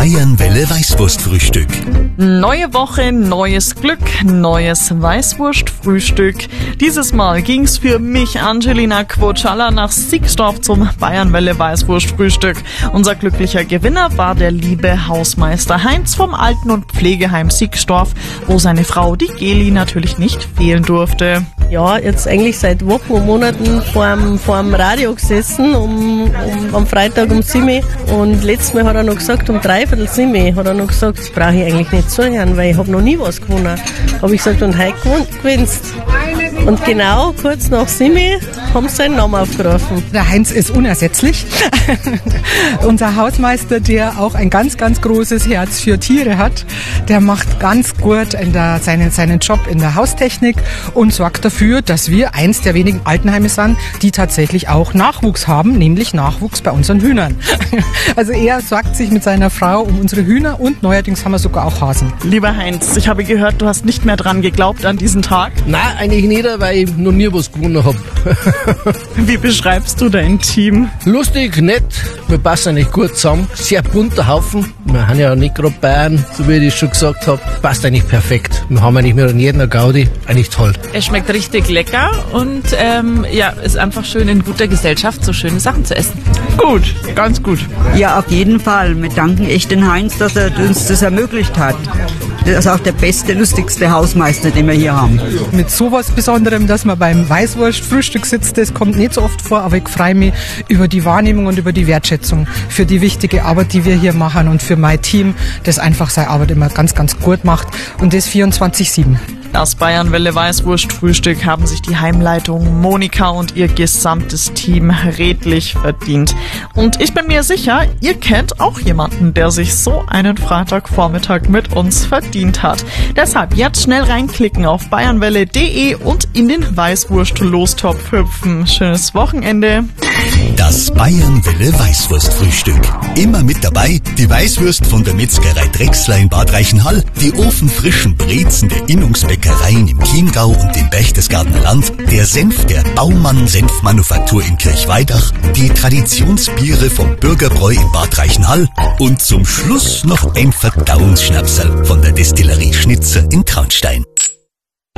Bayern-Welle Weißwurstfrühstück. Neue Woche, neues Glück, neues Weißwurstfrühstück. Dieses Mal ging's für mich, Angelina Quotschalla, nach Siegsdorf zum Bayern-Welle Weißwurstfrühstück. Unser glücklicher Gewinner war der liebe Hausmeister Heinz vom Alten- und Pflegeheim Siegsdorf, wo seine Frau, die Geli, natürlich nicht fehlen durfte. Ja, jetzt eigentlich seit Wochen und Monaten vorm Radio gesessen, am Freitag um 7 Uhr. Und letztes Mal hat er noch gesagt, um 3:15 hat er noch gesagt, das brauche ich eigentlich nicht zuhören, weil ich habe noch nie was gewonnen. Habe ich gesagt, und heute gewinnst. Und genau kurz nach 7 Uhr haben sie seinen Namen aufgerufen. Der Heinz ist unersetzlich. Unser Hausmeister, der auch ein ganz, ganz großes Herz für Tiere hat, der macht ganz gut seinen Job in der Haustechnik und sorgt dafür, dass wir eins der wenigen Altenheime sind, die tatsächlich auch Nachwuchs haben, nämlich Nachwuchs bei unseren Hühnern. Also er sorgt sich mit seiner Frau um unsere Hühner und neuerdings haben wir sogar auch Hasen. Lieber Heinz, ich habe gehört, du hast nicht mehr dran geglaubt an diesen Tag. Nein, eigentlich nicht, weil ich noch nie was gewonnen habe. Wie beschreibst du dein Team? Lustig, nett, wir passen eigentlich gut zusammen. Sehr bunter Haufen. Wir haben ja nicht gerade Bayern, so wie ich das schon gesagt habe. Passt eigentlich perfekt. Wir haben eigentlich mit jedem eine Gaudi. Eigentlich toll. Es schmeckt richtig lecker und ist einfach schön in guter Gesellschaft so schöne Sachen zu essen. Gut, ganz gut. Ja, auf jeden Fall. Wir danken echt den Heinz, dass er uns das ermöglicht hat. Das ist auch der beste, lustigste Hausmeister, den wir hier haben. Mit sowas Besonderem, dass man beim Weißwurstfrühstück sitzt, das kommt nicht so oft vor, aber ich freue mich über die Wahrnehmung und über die Wertschätzung für die wichtige Arbeit, die wir hier machen und für mein Team, das einfach seine Arbeit immer ganz, ganz gut macht und das 24/7. Das Bayern-Welle Weißwurstfrühstück haben sich die Heimleitung Monika und ihr gesamtes Team redlich verdient. Und ich bin mir sicher, ihr kennt auch jemanden, der sich so einen Freitagvormittag mit uns verdient hat. Deshalb jetzt schnell reinklicken auf bayernwelle.de und in den Weißwurst-Lostopf hüpfen. Schönes Wochenende. Das Bayern-Welle Weißwurstfrühstück. Immer mit dabei die Weißwurst von der Metzgerei Drechsler in Bad Reichenhall, die ofenfrischen Brezen der Innungsbäckereien im Chiemgau und im Berchtesgadener Land, der Senf der Baumann Senfmanufaktur in Kirchweidach, die Traditionsbiere vom Bürgerbräu in Bad Reichenhall und zum Schluss noch ein Verdauungsschnapsal von der Destillerie Schnitzer in Traunstein.